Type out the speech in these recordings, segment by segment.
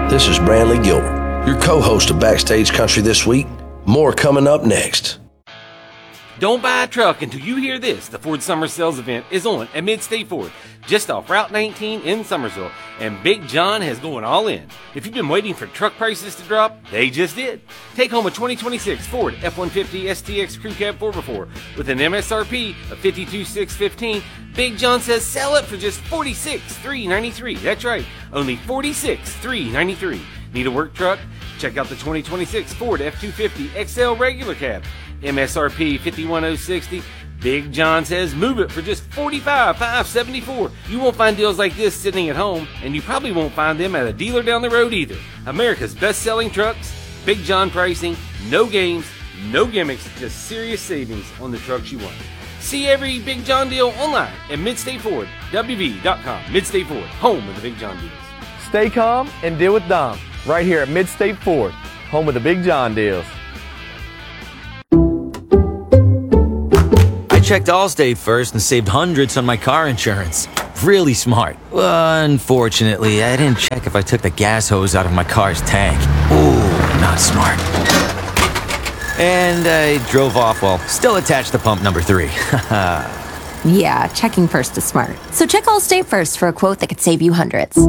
This is Brantley Gilbert, your co-host of Backstage Country this week. More coming up next. Don't buy a truck until you hear this. The Ford Summer Sales event is on at Mid-State Ford, just off Route 19 in Summersville, and Big John has going all in. If you've been waiting for truck prices to drop, they just did. Take home a 2026 Ford F-150 STX Crew Cab 4x4 with an MSRP of $52,615. Big John says sell it for just $46,393. That's right, only $46,393. Need a work truck? Check out the 2026 Ford F-250 XL Regular Cab. MSRP $51,060. Big John says move it for just $45,574. You won't find deals like this sitting at home, and you probably won't find them at a dealer down the road either. America's best-selling trucks, Big John pricing, no games, no gimmicks, just serious savings on the trucks you want. See every Big John deal online at Midstate Ford, WV.com. Midstate Ford, home of the Big John deals. Stay calm and deal with Dom right here at Midstate Ford, home of the Big John deals. I checked Allstate first and saved hundreds on my car insurance. Really smart. Unfortunately, I didn't check if I took the gas hose out of my car's tank. Ooh, not smart. And I drove off while still attached to pump number 3. Yeah, checking first is smart. So check Allstate first for a quote that could save you hundreds.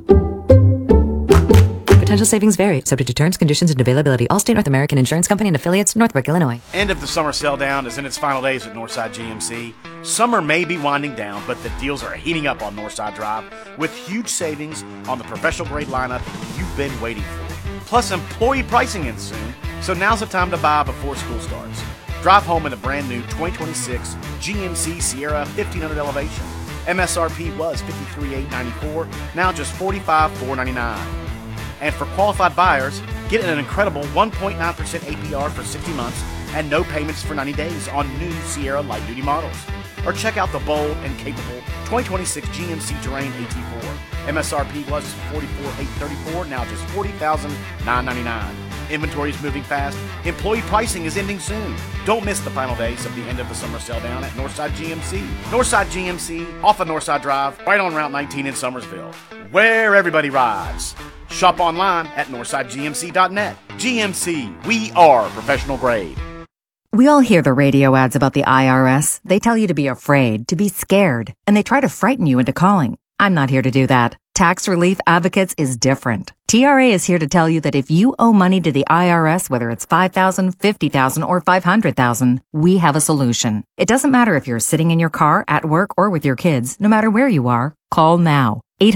Potential savings vary, subject to terms, conditions, and availability. Allstate North American Insurance Company and affiliates, Northbrook, Illinois. End of the summer sell down is in its final days at Northside GMC. Summer may be winding down, but the deals are heating up on Northside Drive with huge savings on the professional grade lineup you've been waiting for. Plus, employee pricing ends soon, so now's the time to buy before school starts. Drive home in a brand new 2026 GMC Sierra 1500 Elevation. MSRP was $53,894, now just $45,499. And for qualified buyers, get an incredible 1.9% APR for 60 months and no payments for 90 days on new Sierra light-duty models. Or check out the bold and capable 2026 GMC Terrain AT4. MSRP was $44,834, now just $40,999. Inventory is moving fast. Employee pricing is ending soon. Don't miss the final days of the end of the summer sell down at Northside GMC. Northside GMC, off of Northside Drive, right on Route 19 in Summersville, where everybody rides. Shop online at northsidegmc.net. GMC, we are professional grade. We all hear the radio ads about the IRS. They tell you to be afraid, to be scared, and they try to frighten you into calling. I'm not here to do that. Tax Relief Advocates is different. TRA is here to tell you that if you owe money to the IRS, whether it's $5,000, $50,000, or $500,000, we have a solution. It doesn't matter if you're sitting in your car, at work, or with your kids. No matter where you are, call now.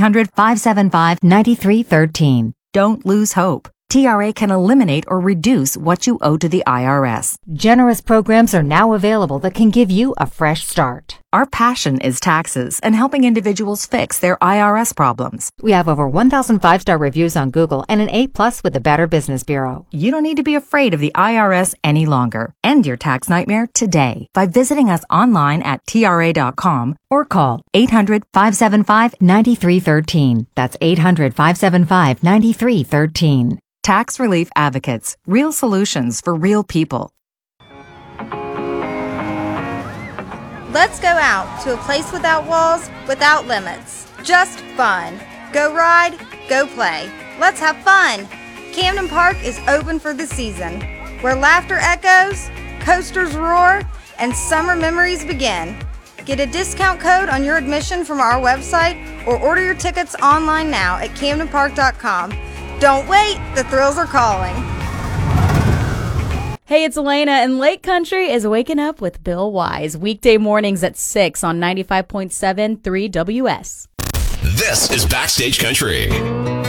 800-575-9313. Don't lose hope. TRA can eliminate or reduce what you owe to the IRS. Generous programs are now available that can give you a fresh start. Our passion is taxes and helping individuals fix their IRS problems. We have over 1,000 5-star reviews on Google and an A+ with the Better Business Bureau. You don't need to be afraid of the IRS any longer. End your tax nightmare today by visiting us online at TRA.com or call 800-575-9313. That's 800-575-9313. Tax Relief Advocates. Real solutions for real people. Let's go out to a place without walls, without limits. Just fun. Go ride, go play. Let's have fun. Camden Park is open for the season, where laughter echoes, coasters roar, and summer memories begin. Get a discount code on your admission from our website or order your tickets online now at CamdenPark.com. Don't wait, the thrills are calling. Hey, it's Elena, and Lake Country is waking up with Bill Wise. Weekday mornings at 6 on 95.7 3 WS. This is Backstage Country.